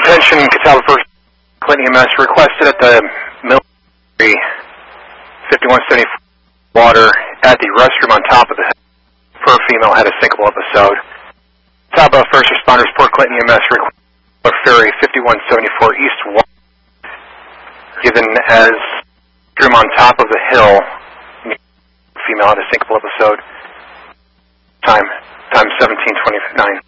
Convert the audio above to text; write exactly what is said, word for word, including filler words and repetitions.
Attention, Catawba First Clinton E M S requested at the military fifty-one seventy-four water at the restroom on top of the hill. Per female had a syncopal episode. Catawba First Responders Port Clinton E M S requested ferry fifty-one seventy-four East water given as room on top of the hill. Female had a syncopal episode. Time, time seventeen twenty-nine.